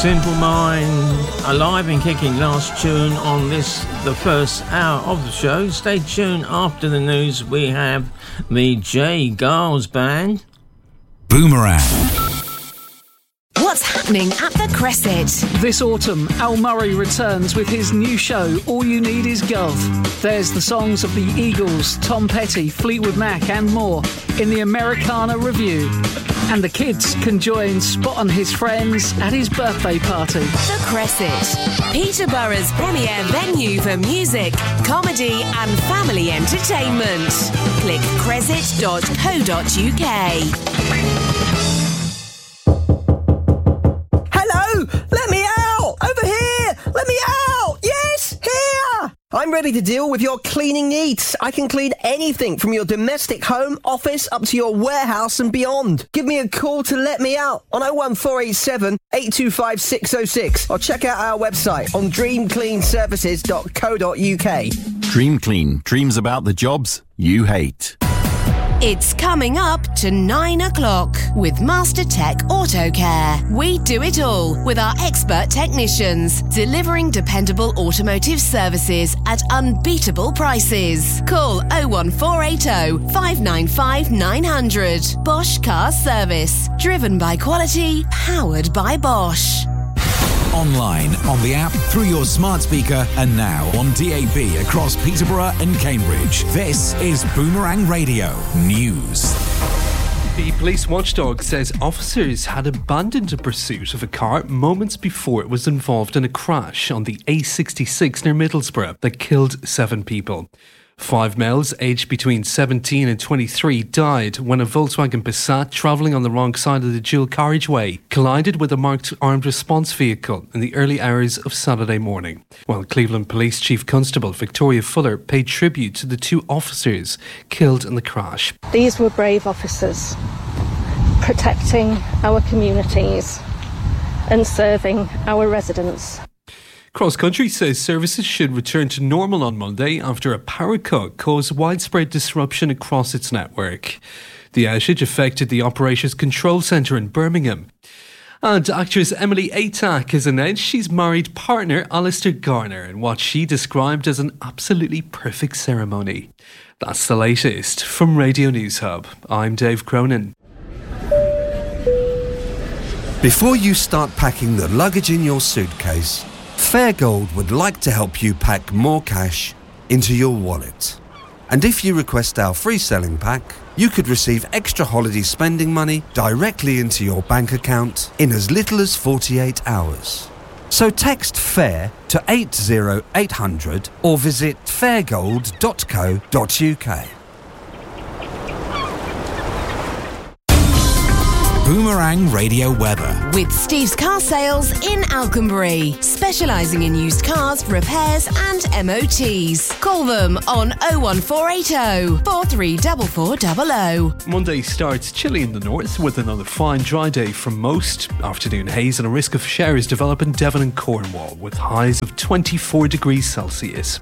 Simple Mind, alive and kicking, last tune on the first hour of the show. Stay tuned. After the news, we have the J. Giles Band. Boomerang. What's happening at the Cresset? This autumn, Al Murray returns with his new show, All You Need Is Gov. There's the songs of the Eagles, Tom Petty, Fleetwood Mac and more in the Americana Review. And the kids can join Spot and his friends at his birthday party. The Cresset, Peterborough's premier venue for music, comedy and family entertainment. Click cresset.co.uk. Let me out! Over here! Let me out! Yes! Here! I'm ready to deal with your cleaning needs. I can clean anything from your domestic home, office, up to your warehouse and beyond. Give me a call to let me out on 01487 825 606 or check out our website on dreamcleanservices.co.uk. Dream Clean. Dreams about the jobs you hate. It's coming up to 9 o'clock with Master Tech Auto Care. We do it all with our expert technicians, delivering dependable automotive services at unbeatable prices. Call 01480 595 900. Bosch Car Service. Driven by quality, powered by Bosch. Online, on the app, through your smart speaker, and now on DAB across Peterborough and Cambridge. This is Boomerang Radio News. The police watchdog says officers had abandoned a pursuit of a car moments before it was involved in a crash on the A66 near Middlesbrough that killed 7 people. 5 males aged between 17 and 23 died when a Volkswagen Passat travelling on the wrong side of the dual carriageway collided with a marked armed response vehicle in the early hours of Saturday morning. While Cleveland Police Chief Constable Victoria Fuller paid tribute to the 2 officers killed in the crash. These were brave officers protecting our communities and serving our residents. Cross Country says services should return to normal on Monday after a power cut caused widespread disruption across its network. The outage affected the operations control centre in Birmingham. And actress Emily Atack has announced she's married partner Alistair Garner in what she described as an absolutely perfect ceremony. That's the latest from Radio News Hub. I'm Dave Cronin. Before you start packing the luggage in your suitcase, Fairgold would like to help you pack more cash into your wallet. And if you request our free selling pack, you could receive extra holiday spending money directly into your bank account in as little as 48 hours. So text FAIR to 80800 or visit fairgold.co.uk. Boomerang Radio weather. With Steve's Car Sales in Alconbury, specialising in used cars, repairs and MOTs. Call them on 01480 434400. Monday starts chilly in the north with another fine dry day from most. Afternoon haze and a risk of showers develop in Devon and Cornwall with highs of 24 degrees Celsius.